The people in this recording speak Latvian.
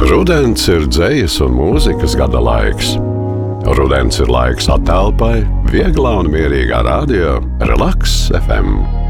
Rudens ir dzejas un mūzikas gada laiks. Rudens ir laiks attelpai, vieglā un mierīgā radio Relaks FM.